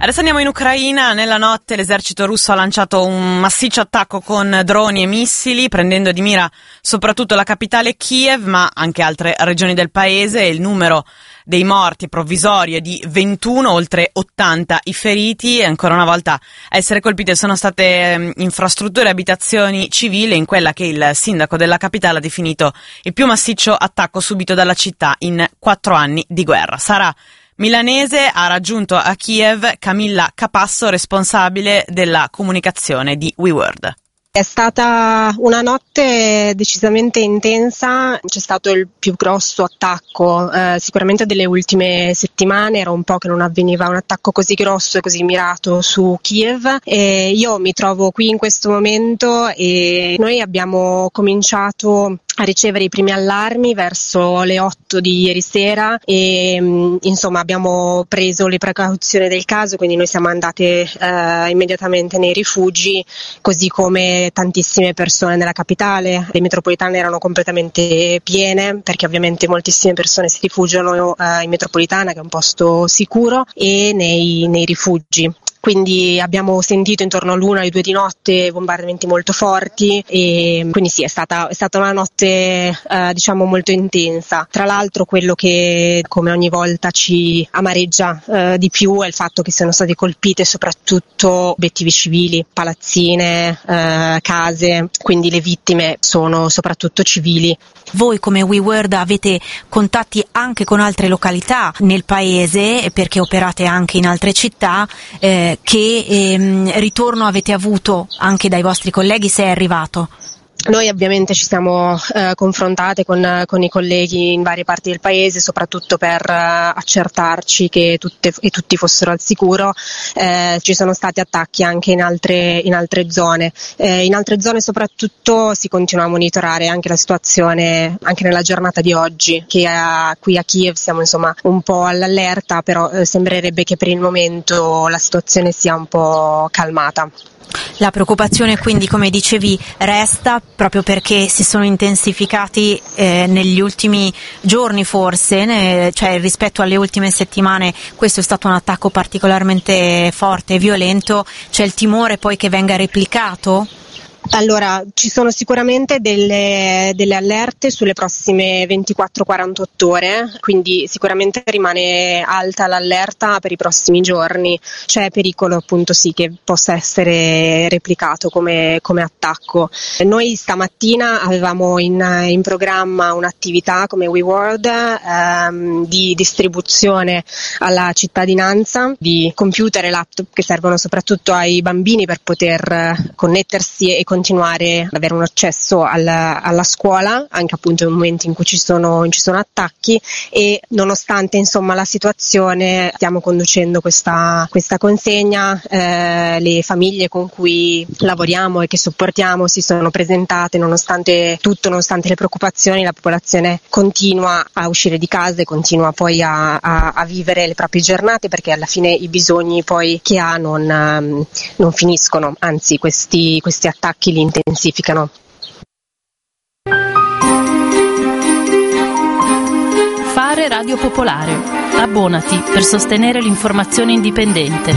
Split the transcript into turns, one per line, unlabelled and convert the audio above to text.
Adesso andiamo in Ucraina. Nella notte l'esercito russo ha lanciato un massiccio attacco con droni e missili, prendendo di mira soprattutto la capitale Kiev, ma anche altre regioni del paese. Il numero dei morti provvisorio è di 21, oltre 80 i feriti, e ancora una volta a essere colpite sono state infrastrutture e abitazioni civili, in quella che il sindaco della capitale ha definito il più massiccio attacco subito dalla città in 4 anni di guerra. Sara Milanese ha raggiunto a Kiev Camilla Capasso, responsabile della comunicazione di WeWorld.
È stata una notte decisamente intensa, c'è stato il più grosso attacco sicuramente delle ultime settimane, era un po' che non avveniva un attacco così grosso e così mirato su Kiev, e io mi trovo qui in questo momento e noi abbiamo cominciato a ricevere i primi allarmi verso le 8 di ieri sera e insomma abbiamo preso le precauzioni del caso, quindi noi siamo andate immediatamente nei rifugi, così come tantissime persone nella capitale. Le metropolitane erano completamente piene perché ovviamente moltissime persone si rifugiano in metropolitana, che è un posto sicuro, e nei rifugi. Quindi abbiamo sentito intorno all'1 alle 2 di notte bombardamenti molto forti, e quindi sì, è stata una notte diciamo molto intensa. Tra l'altro quello che come ogni volta ci amareggia di più è il fatto che siano state colpite soprattutto obiettivi civili, palazzine, case, quindi le vittime sono soprattutto civili.
Voi come WeWorld avete contatti anche con altre località nel paese, perché operate anche in altre città, che ritorno avete avuto anche dai vostri colleghi, se è arrivato?
Noi ovviamente ci siamo confrontate con i colleghi in varie parti del paese, soprattutto per accertarci che tutti fossero al sicuro. Ci sono stati attacchi anche in altre zone. In altre zone soprattutto si continua a monitorare anche la situazione, anche nella giornata di oggi, che qui a Kiev siamo insomma un po' all'allerta, però sembrerebbe che per il momento la situazione sia un po' calmata.
La preoccupazione quindi, come dicevi, resta, proprio perché si sono intensificati negli ultimi giorni forse, cioè rispetto alle ultime settimane questo è stato un attacco particolarmente forte e violento. C'è il timore poi che venga replicato?
Allora, ci sono sicuramente delle allerte sulle prossime 24-48 ore, quindi sicuramente rimane alta l'allerta per i prossimi giorni. C'è pericolo appunto sì che possa essere replicato come attacco. Noi stamattina avevamo in programma un'attività come WeWorld di distribuzione alla cittadinanza di computer e laptop che servono soprattutto ai bambini per poter connettersi e continuare ad avere un accesso alla scuola, anche appunto in momenti in cui ci sono attacchi, e nonostante insomma la situazione stiamo conducendo questa consegna. Le famiglie con cui lavoriamo e che supportiamo si sono presentate nonostante tutto, nonostante le preoccupazioni. La popolazione continua a uscire di casa e continua poi a vivere le proprie giornate, perché alla fine i bisogni poi che ha non finiscono, anzi questi attacchi li intensificano.
Fare Radio Popolare. Abbonati per sostenere l'informazione indipendente.